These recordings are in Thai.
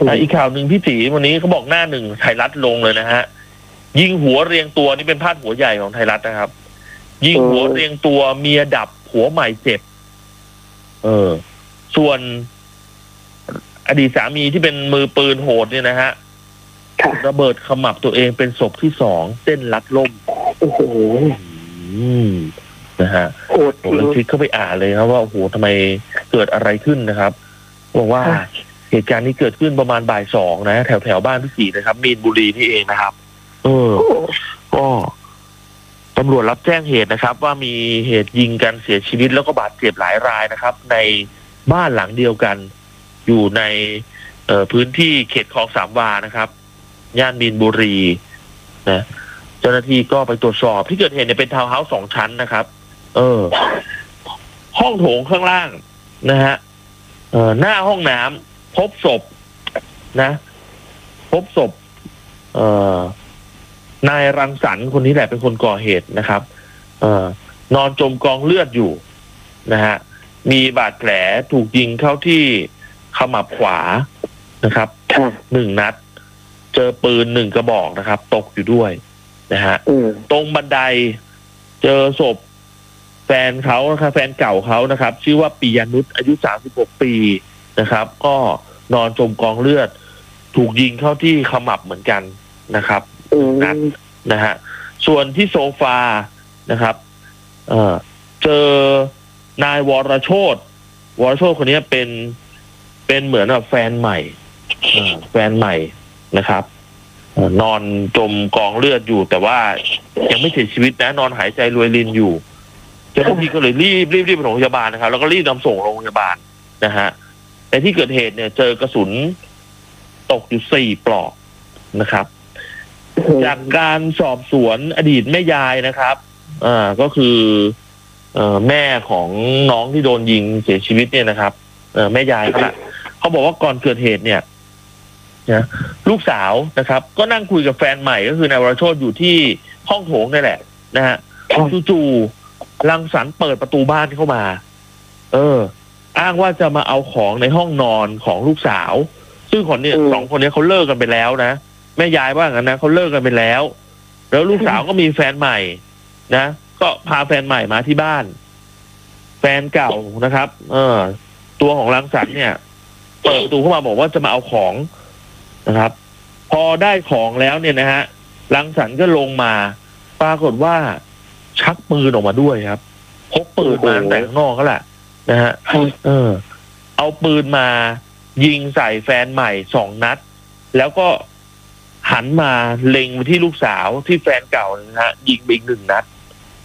อีกข่าวหนึ่งพี่ตีวันนี้เขาบอกหน้าหนึ่งไทยรัฐลงเลยนะฮะยิงหัวเรียงตัวนี่เป็นพาดหัวใหญ่ของไทยรัฐนะครับยิงหัวเรียงตัวเมียดับผัวใหม่เจ็บส่วนอดีตสามีที่เป็นมือปืนโหดเนี่ยนะฮะระเบิดขมับตัวเองเป็นศพที่2เส้นลัดล่มโอ้โหนะฮะผมเลยคลิกเข้าไปอ่านเลยครับว่าโอ้โหทำไมเกิดอะไรขึ้นนะครับบอกว่าเหตุการณ์นี้เกิดขึ้นประมาณบ่าย2นะแถวบ้านพี่ศรีนะครับมีนบุรีนี่เองนะครับก็ตำรวจรับแจ้งเหตุนะครับว่ามีเหตุยิงกันเสียชีวิตแล้วก็บาดเจ็บหลายรายนะครับในบ้านหลังเดียวกันอยู่ในพื้นที่เขตคลองสามวานะครับย่านมีนบุรีนะเจ้าหน้าที่ก็ไปตรวจสอบที่เกิดเหตุเนี่ยเป็นทาวน์เฮาส์2 ชั้นนะครับห้องโถงข้างล่างนะฮะหน้าห้องน้ำพบศพนายรังสรรค์คนนี้แหละเป็นคนก่อเหตุนะครับนอนจมกองเลือดอยู่นะฮะมีบาดแผลถูกยิงเข้าที่ขมับขวานะครับ1 นัดเจอปืน1 กระบอกนะครับตกอยู่ด้วยนะฮะตรงบันไดเจอศพแฟนเขานะครับแฟนเก่าเขานะครับชื่อว่าปิยนุชอายุ36 ปีนะครับก็นอนจมกองเลือดถูกยิงเข้าที่ขมับเหมือนกันนะครับนัดนะฮะส่วนที่โซฟานะครับเจอนายวรโชติคนนี้เป็นเหมือนแบบแฟนใหม่นะครับนอนจมกองเลือดอยู่แต่ว่ายังไม่เสียชีวิตนะนอนหายใจรวยรินอยู่เจ้าหน้าที่ก็เลยรีบไปโรงพยาบาลนะครับแล้วก็รีบนำส่งโรงพยาบาลนะฮะแต่ที่เกิดเหตุเนี่ยเจอกระสุนตกอยู่4 ปลอกนะครับจากการสอบสวนอดีตแม่ยายนะครับก็คือแม่ของน้องที่โดนยิงเสียชีวิตเนี่ยนะครับแม่ยายเขาบอกว่าก่อนเกิดเหตุเนี่ยนะลูกสาวนะครับก็นั่งคุยกับแฟนใหม่ก็คือนายวรโชติอยู่ที่ห้องโถงนี่แหละนะฮะจู่ๆรังสรรค์เปิดประตูบ้านเข้ามาอ้างว่าจะมาเอาของในห้องนอนของลูกสาวซึ่งคนนี้2 คนนี้เขาเลิกกันไปแล้วนะแม่ยายว่างั้นนะเขาเลิกกันไปแล้วลูกสาวก็มีแฟนใหม่นะก็พาแฟนใหม่มาที่บ้านแฟนเก่านะครับตัวของรังสรรค์เนี่ยเปิดประตูเข้ามาบอกว่าจะมาเอาของนะครับพอได้ของแล้วเนี่ยนะฮะรังสรรค์ก็ลงมาปรากฏว่าชักปืนออกมาด้วยครับพกปืนมาแต่ข้างนอกก็แหละนะฮะเอาปืนมายิงใส่แฟนใหม่2 นัดแล้วก็หันมาเล็งไปที่ลูกสาวที่แฟนเก่านะฮะยิงไปอีก1 นัด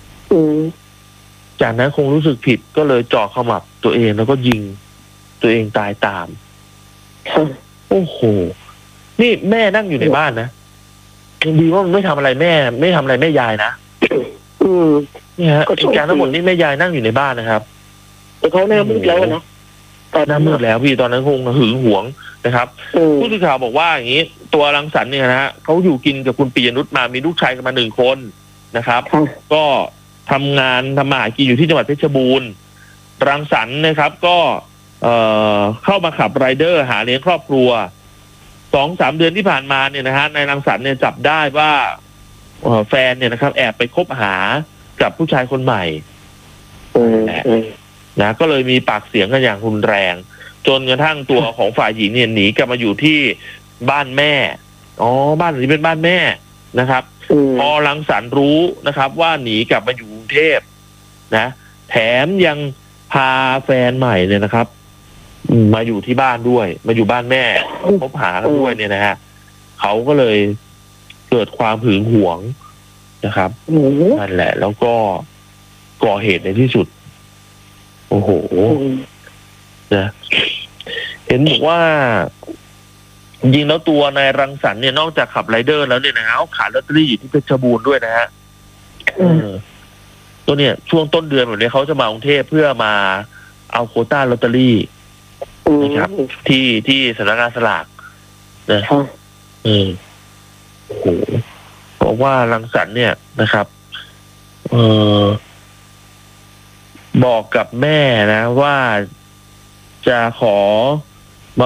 จากนั้นคงรู้สึกผิดก็เลยจ่อขมับตัวเองแล้วก็ยิงตัวเองตายตามโอ้โหนี่แม่นั่งอยู่ในบ้านนะยังดีว่ามันไม่ทำอะไรแม่ยายนะนี่ฮะเหตุการณ์ทั้งหมดนี่แม่ยายนั่งอยู่ในบ้านนะครับแต่เขาหน้ามืดแล้วนะตอนหน้ามืดแล้วพี่ตอนนั้นคงหึงหวงนะครับผู้สื่อข่าวบอกว่าอย่างนี้ตัวรังสรรค์เนี่ยนะฮะเขาอยู่กินกับคุณปิยนุชมามีลูกชายกันมา1 คนนะครับก็ทำงานทำมาหากินอยู่ที่จังหวัดเพชรบูรณ์รังสรรค์นะครับก็เข้ามาขับไรเดอร์หาเลี้ยงครอบครัว 2-3 เดือนที่ผ่านมาเนี่ยนะฮะนายรังสรรค์เนี่ยจับได้ว่าแฟนเนี่ยนะครับแอบไปคบหากับผู้ชายคนใหม่นะก็เลยมีปากเสียงกันอย่างรุนแรงจนกระทั่งตัวของฝ่ายหญิงเนี่ยหนีกลับมาอยู่ที่บ้านแม่บ้านนี้เป็นบ้านแม่นะครับพอรังสรรค์รู้นะครับว่าหนีกลับมาอยู่กรุงเทพนะแถมยังพาแฟนใหม่เนี่ยนะครับมาอยู่ที่บ้านด้วยมาอยู่บ้านแม่คบหากันด้วยเนี่ยนะฮะเขาก็เลยเกิดความหึงหวงนะครับนั่นแหละแล้วก็ก่อเหตุในที่สุดโอ้โหนะเห็นบอกว่าจริงแล้วตัวนายรังสรรค์เนี่ยนอกจากขับไรเดอร์แล้วเนี่ยนะฮะเขาขายลอตเตอรี่อยู่ที่เพชรบูรณ์ด้วยนะฮะตัวเนี่ยช่วงต้นเดือนแบบนี้เขาจะมากรุงเทพเพื่อมาเอาโควต้าลอตเตอรี่นะครับที่สำนักงานสลากนะโอ้โหบอกว่ารังสรรค์เนี่ยนะครับบอกกับแม่นะว่าจะขอ